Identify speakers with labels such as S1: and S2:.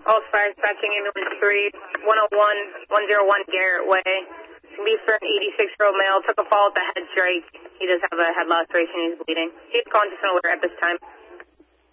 S1: All fire dispatching ambulance 3, 101 Garrett Way. Leafer, an 86-year-old male, took a fall at the head strike. He does have a head laceration. He's bleeding. He's conscious and aware at this time.